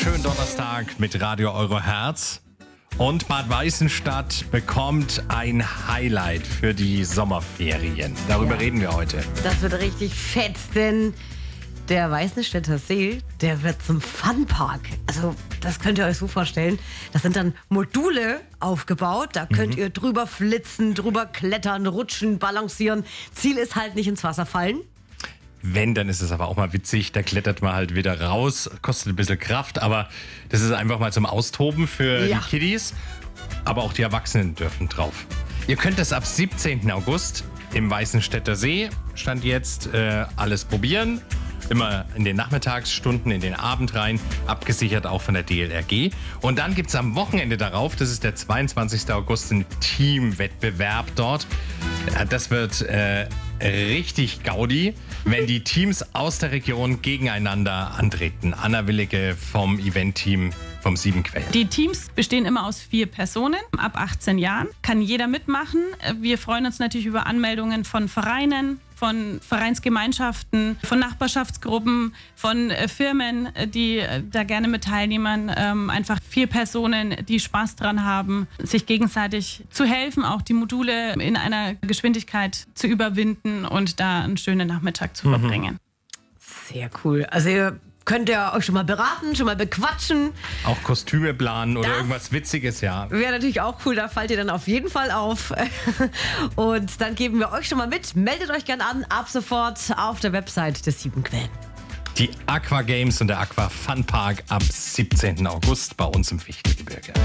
schönen Donnerstag mit Radio Euro Herz. Und Bad Weißenstadt bekommt ein Highlight für die Sommerferien. Darüber reden wir heute. Das wird richtig fett, denn der Weißenstädter See, der wird zum Funpark. Also das könnt ihr euch so vorstellen. Das sind dann Module aufgebaut. Da könnt ihr drüber flitzen, drüber klettern, rutschen, balancieren. Ziel ist halt nicht ins Wasser fallen. Wenn, dann ist es aber auch mal witzig. Da klettert man halt wieder raus. Kostet ein bisschen Kraft, aber das ist einfach mal zum Austoben für die Kiddies. Aber auch die Erwachsenen dürfen drauf. Ihr könnt es ab 17. August im Weißenstädter See, Stand jetzt, alles probieren. Immer in den Nachmittagsstunden, in den Abend rein, abgesichert auch von der DLRG. Und dann gibt es am Wochenende darauf, das ist der 22. August, einen Teamwettbewerb dort. Das wird richtig Gaudi, wenn die Teams aus der Region gegeneinander antreten. Anna Willige vom Event-Team vom Siebenquellen. Die Teams bestehen immer aus 4 Personen. Ab 18 Jahren kann jeder mitmachen. Wir freuen uns natürlich über Anmeldungen von Vereinen, von Vereinsgemeinschaften, von Nachbarschaftsgruppen, von Firmen, die da gerne mit teilnehmen. Einfach 4 Personen, die Spaß dran haben, sich gegenseitig zu helfen, auch die Module in einer Geschwindigkeit zu überwinden und da einen schönen Nachmittag zu verbringen. Sehr cool. Also ihr könnt ja euch schon mal beraten, schon mal bequatschen. Auch Kostüme planen oder irgendwas Witziges, ja. Wäre natürlich auch cool, da fallt ihr dann auf jeden Fall auf. Und dann geben wir euch schon mal mit. Meldet euch gern an, ab sofort auf der Website des Siebenquellen. Die Aqua Games und der Aqua Fun Park ab 17. August bei uns im Fichtelgebirge.